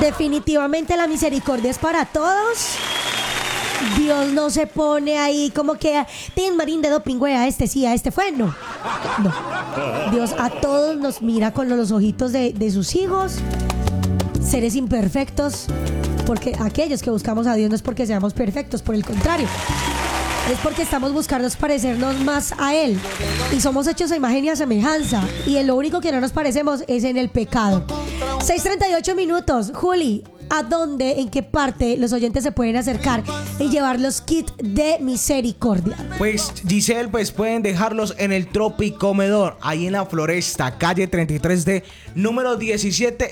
Definitivamente la misericordia es para todos. Dios no se pone ahí como que Tin Marín de doping, güey, a este sí, a este fue. No. Dios a todos nos mira con los ojitos de sus hijos, seres imperfectos, porque aquellos que buscamos a Dios no es porque seamos perfectos, por el contrario. Es porque estamos buscando parecernos más a Él. Y somos hechos a imagen y a semejanza. Y en lo único que no nos parecemos es en el pecado. 6:38 minutos. Juli, ¿a dónde, en qué parte los oyentes se pueden acercar y llevar los kits de misericordia? Pues, Giselle, pues pueden dejarlos en el Tropicomedor, ahí en la Floresta, calle 33D, número 17,